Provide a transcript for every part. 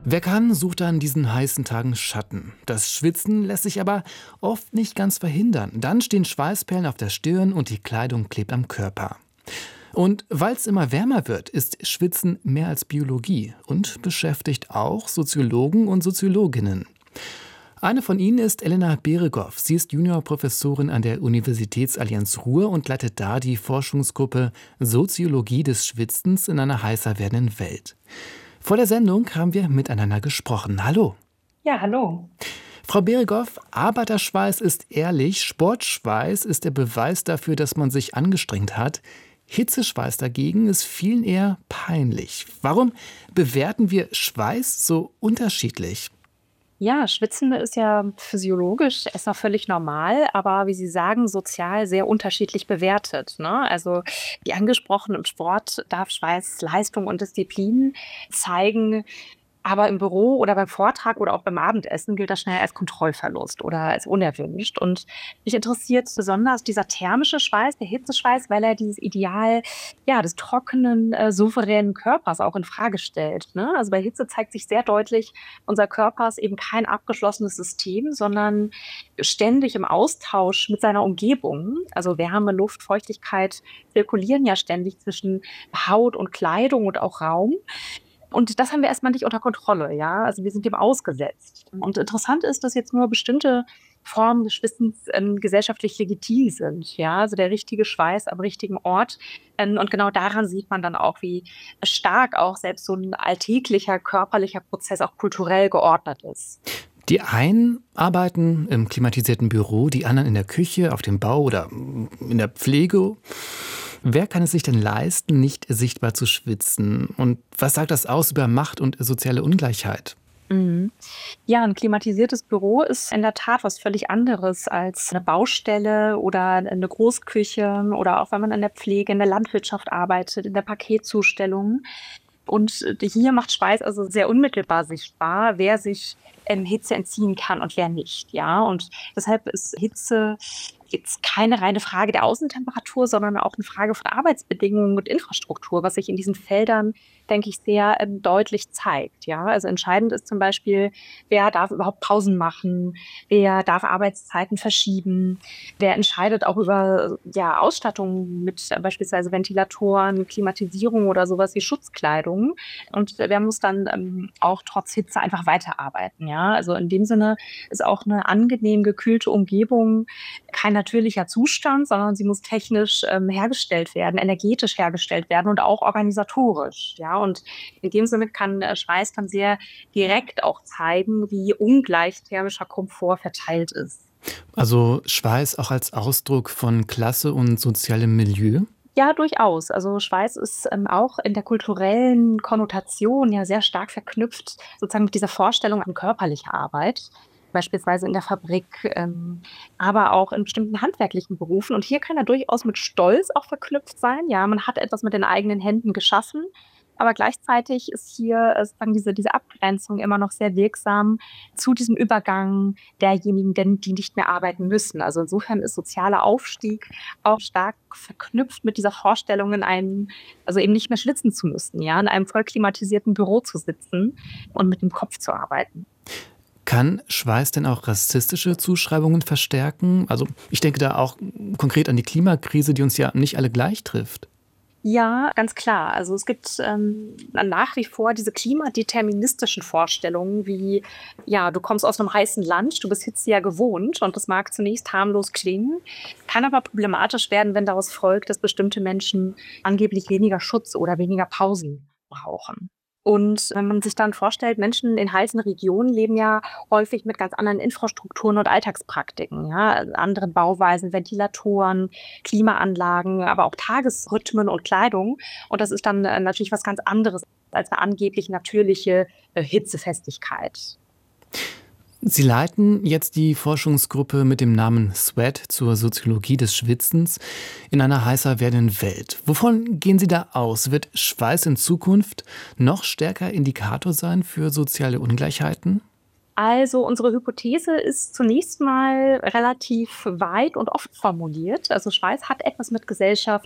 Wer kann, sucht an diesen heißen Tagen Schatten. Das Schwitzen lässt sich aber oft nicht ganz verhindern. Dann stehen Schweißperlen auf der Stirn und die Kleidung klebt am Körper. Und weil es immer wärmer wird, ist Schwitzen mehr als Biologie und beschäftigt auch Soziologen und Soziologinnen. Eine von ihnen ist Elena Beregow. Sie ist Juniorprofessorin an der Universitätsallianz Ruhr und leitet da die Forschungsgruppe Soziologie des Schwitzens in einer heißer werdenden Welt. Vor der Sendung haben wir miteinander gesprochen. Hallo. Ja, hallo. Frau Beregow, Arbeiterschweiß ist ehrlich, Sportschweiß ist der Beweis dafür, dass man sich angestrengt hat. Hitzeschweiß dagegen ist vielen eher peinlich. Warum bewerten wir Schweiß so unterschiedlich? Ja, Schwitzen ist ja physiologisch erstmal völlig normal, aber wie Sie sagen, sozial sehr unterschiedlich bewertet, ne? Also wie angesprochen, im Sport darf Schweiß Leistung und Disziplin zeigen, aber im Büro oder beim Vortrag oder auch beim Abendessen gilt das schnell als Kontrollverlust oder als unerwünscht. Und mich interessiert besonders dieser thermische Schweiß, der Hitzeschweiß, weil er dieses Ideal des trockenen, souveränen Körpers auch in Frage stellt. Ne? Also bei Hitze zeigt sich sehr deutlich, unser Körper ist eben kein abgeschlossenes System, sondern ständig im Austausch mit seiner Umgebung. Also Wärme, Luft, Feuchtigkeit zirkulieren ja ständig zwischen Haut und Kleidung und auch Raum. Und das haben wir erstmal nicht unter Kontrolle, ja. Also wir sind dem ausgesetzt. Und interessant ist, dass jetzt nur bestimmte Formen des Schwitzens gesellschaftlich legitim sind, ja. Also der richtige Schweiß am richtigen Ort. Und genau daran sieht man dann auch, wie stark auch selbst so ein alltäglicher körperlicher Prozess auch kulturell geordnet ist. Die einen arbeiten im klimatisierten Büro, die anderen in der Küche, auf dem Bau oder in der Pflege. Wer kann es sich denn leisten, nicht sichtbar zu schwitzen? Und was sagt das aus über Macht und soziale Ungleichheit? Mhm. Ja, ein klimatisiertes Büro ist in der Tat was völlig anderes als eine Baustelle oder eine Großküche oder auch wenn man in der Pflege, in der Landwirtschaft arbeitet, in der Paketzustellung. Und hier macht Schweiß also sehr unmittelbar sichtbar, wer sich Hitze entziehen kann und wer nicht, ja. Und deshalb ist Hitze jetzt keine reine Frage der Außentemperatur, sondern auch eine Frage von Arbeitsbedingungen und Infrastruktur, was sich in diesen Feldern, denke ich, sehr deutlich zeigt, ja. Also entscheidend ist zum Beispiel, wer darf überhaupt Pausen machen, wer darf Arbeitszeiten verschieben, wer entscheidet auch über Ausstattung mit beispielsweise Ventilatoren, Klimatisierung oder sowas wie Schutzkleidung. Und wer muss dann auch trotz Hitze einfach weiterarbeiten, ja. Also in dem Sinne ist auch eine angenehm gekühlte Umgebung kein natürlicher Zustand, sondern sie muss technisch hergestellt werden, energetisch hergestellt werden und auch organisatorisch, ja. Und in dem Sinne kann Schweiß dann sehr direkt auch zeigen, wie ungleich thermischer Komfort verteilt ist. Also Schweiß auch als Ausdruck von Klasse und sozialem Milieu? Ja, durchaus. Also Schweiß ist auch in der kulturellen Konnotation ja sehr stark verknüpft, sozusagen mit dieser Vorstellung an körperlicher Arbeit, beispielsweise in der Fabrik, aber auch in bestimmten handwerklichen Berufen. Und hier kann er durchaus mit Stolz auch verknüpft sein. Ja, man hat etwas mit den eigenen Händen geschaffen, aber gleichzeitig ist hier sozusagen diese Abgrenzung immer noch sehr wirksam zu diesem Übergang derjenigen, die nicht mehr arbeiten müssen. Also insofern ist sozialer Aufstieg auch stark verknüpft mit dieser Vorstellung, also eben nicht mehr schwitzen zu müssen, ja, in einem voll klimatisierten Büro zu sitzen und mit dem Kopf zu arbeiten. Kann Schweiß denn auch rassistische Zuschreibungen verstärken? Also ich denke da auch konkret an die Klimakrise, die uns ja nicht alle gleich trifft. Ja, ganz klar. Also es gibt nach wie vor diese klimadeterministischen Vorstellungen wie, ja, du kommst aus einem heißen Land, du bist Hitze ja gewohnt und das mag zunächst harmlos klingen, kann aber problematisch werden, wenn daraus folgt, dass bestimmte Menschen angeblich weniger Schutz oder weniger Pausen brauchen. Und wenn man sich dann vorstellt, Menschen in heißen Regionen leben ja häufig mit ganz anderen Infrastrukturen und Alltagspraktiken, ja, also anderen Bauweisen, Ventilatoren, Klimaanlagen, aber auch Tagesrhythmen und Kleidung. Und das ist dann natürlich was ganz anderes als eine angeblich natürliche Hitzefestigkeit. Sie leiten jetzt die Forschungsgruppe mit dem Namen SWEAT zur Soziologie des Schwitzens in einer heißer werdenden Welt. Wovon gehen Sie da aus? Wird Schweiß in Zukunft noch stärker Indikator sein für soziale Ungleichheiten? Also unsere Hypothese ist zunächst mal relativ weit und oft formuliert. Also Schweiß hat etwas mit Gesellschaft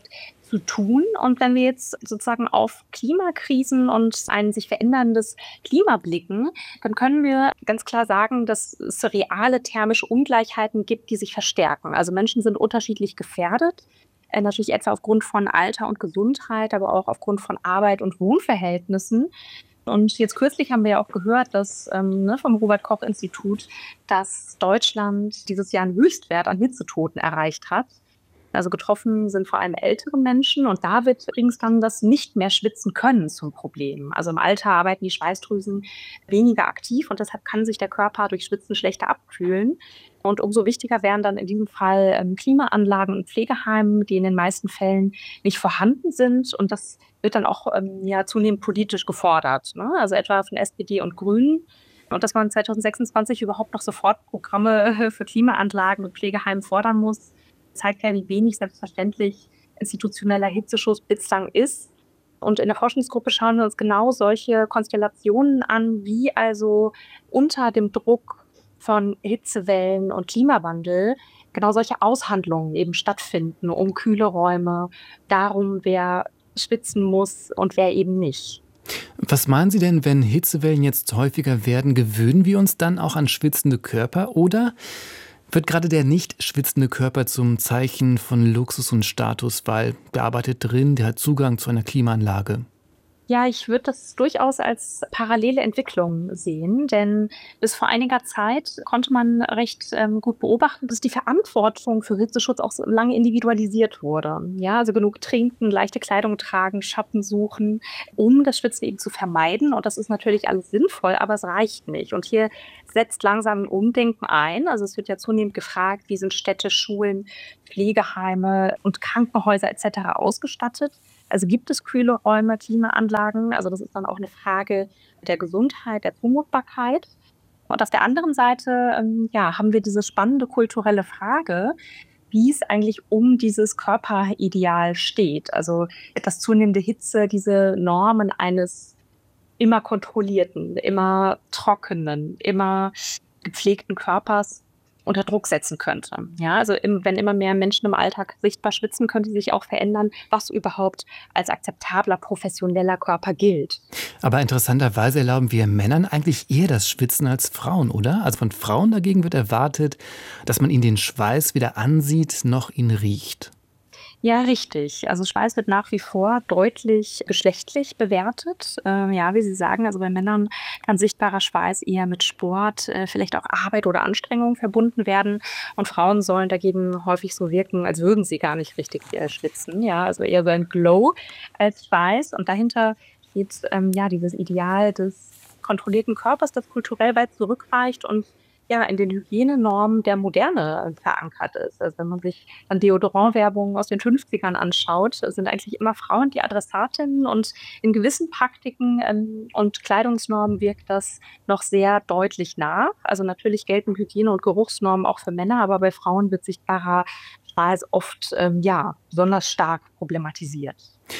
zu tun. Und wenn wir jetzt sozusagen auf Klimakrisen und ein sich veränderndes Klima blicken, dann können wir ganz klar sagen, dass es reale thermische Ungleichheiten gibt, die sich verstärken. Also Menschen sind unterschiedlich gefährdet. Natürlich etwa aufgrund von Alter und Gesundheit, aber auch aufgrund von Arbeit und Wohnverhältnissen. Und jetzt kürzlich haben wir ja auch gehört, dass vom Robert-Koch-Institut, dass Deutschland dieses Jahr einen Höchstwert an Hitzetoten erreicht hat. Also getroffen sind vor allem ältere Menschen und da wird übrigens dann das nicht mehr schwitzen können zum Problem. Also im Alter arbeiten die Schweißdrüsen weniger aktiv und deshalb kann sich der Körper durch Schwitzen schlechter abkühlen. Und umso wichtiger wären dann in diesem Fall Klimaanlagen und Pflegeheimen, die in den meisten Fällen nicht vorhanden sind. Und das wird dann auch zunehmend politisch gefordert, ne? Also etwa von SPD und Grünen. Und dass man 2026 überhaupt noch Sofortprogramme für Klimaanlagen und Pflegeheimen fordern muss, zeigt ja, wie wenig selbstverständlich institutioneller Hitzeschutz bislang ist. Und in der Forschungsgruppe schauen wir uns genau solche Konstellationen an, wie also unter dem Druck von Hitzewellen und Klimawandel genau solche Aushandlungen eben stattfinden, um kühle Räume, darum, wer schwitzen muss und wer eben nicht. Was meinen Sie denn, wenn Hitzewellen jetzt häufiger werden, gewöhnen wir uns dann auch an schwitzende Körper oder wird gerade der nicht schwitzende Körper zum Zeichen von Luxus und Status, weil der arbeitet drin, der hat Zugang zu einer Klimaanlage? Ja, ich würde das durchaus als parallele Entwicklung sehen, denn bis vor einiger Zeit konnte man recht gut beobachten, dass die Verantwortung für Hitzeschutz auch so lange individualisiert wurde. Ja, also genug trinken, leichte Kleidung tragen, Schatten suchen, um das Schwitzen eben zu vermeiden. Und das ist natürlich alles sinnvoll, aber es reicht nicht. Und hier setzt langsam ein Umdenken ein. Also es wird ja zunehmend gefragt, wie sind Städte, Schulen, Pflegeheime und Krankenhäuser etc. ausgestattet. Also gibt es kühle Räume, Klimaanlagen? Also das ist dann auch eine Frage der Gesundheit, der Zumutbarkeit. Und auf der anderen Seite haben wir diese spannende kulturelle Frage, wie es eigentlich um dieses Körperideal steht. Also etwas zunehmende Hitze, diese Normen eines immer kontrollierten, immer trockenen, immer gepflegten Körpers unter Druck setzen könnte. Ja, also wenn immer mehr Menschen im Alltag sichtbar schwitzen, könnte sich auch verändern, was überhaupt als akzeptabler, professioneller Körper gilt. Aber interessanterweise erlauben wir Männern eigentlich eher das Schwitzen als Frauen, oder? Also von Frauen dagegen wird erwartet, dass man ihnen den Schweiß weder ansieht noch ihn riecht. Ja, richtig. Also Schweiß wird nach wie vor deutlich geschlechtlich bewertet. Wie Sie sagen, also bei Männern kann sichtbarer Schweiß eher mit Sport, vielleicht auch Arbeit oder Anstrengung verbunden werden. Und Frauen sollen dagegen häufig so wirken, als würden sie gar nicht richtig schwitzen. Ja, also eher so ein Glow als Schweiß. Und dahinter steht dieses Ideal des kontrollierten Körpers, das kulturell weit zurückreicht und in den Hygienenormen der Moderne verankert ist. Also wenn man sich dann Deodorant-Werbung aus den 50ern anschaut, sind eigentlich immer Frauen die Adressatinnen und in gewissen Praktiken und Kleidungsnormen wirkt das noch sehr deutlich nach. Also natürlich gelten Hygiene- und Geruchsnormen auch für Männer, aber bei Frauen wird sichtbarer Schweiß oft besonders stark problematisiert.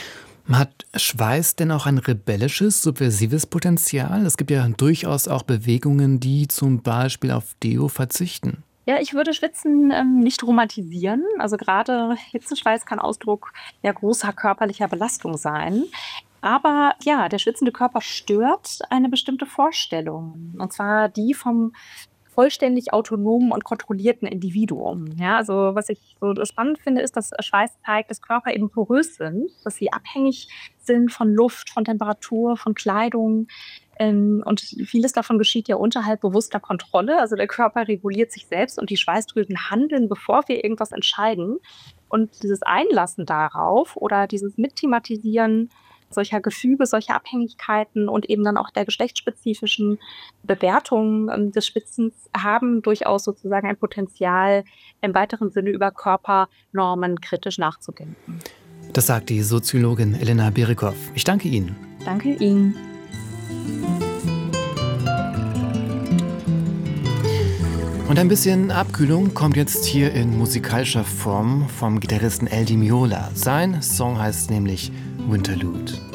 Hat Schweiß denn auch ein rebellisches, subversives Potenzial? Es gibt ja durchaus auch Bewegungen, die zum Beispiel auf Deo verzichten. Ja, ich würde Schwitzen nicht romantisieren. Also gerade Hitzeschweiß kann Ausdruck großer körperlicher Belastung sein. Aber ja, der schwitzende Körper stört eine bestimmte Vorstellung. Und zwar die vom vollständig autonomen und kontrollierten Individuum. Ja, also was ich so spannend finde, ist, dass Schweiß zeigt, dass Körper eben porös sind, dass sie abhängig sind von Luft, von Temperatur, von Kleidung. Und vieles davon geschieht ja unterhalb bewusster Kontrolle. Also der Körper reguliert sich selbst und die Schweißdrüsen handeln, bevor wir irgendwas entscheiden. Und dieses Einlassen darauf oder dieses Mitthematisieren solcher Gefüge, solcher Abhängigkeiten und eben dann auch der geschlechtsspezifischen Bewertung des Schwitzens haben durchaus sozusagen ein Potenzial, im weiteren Sinne über Körpernormen kritisch nachzudenken. Das sagt die Soziologin Elena Birikow. Ich danke Ihnen. Danke Ihnen. Und ein bisschen Abkühlung kommt jetzt hier in musikalischer Form vom Gitarristen El Di Meola. Sein Song heißt nämlich Winterlude.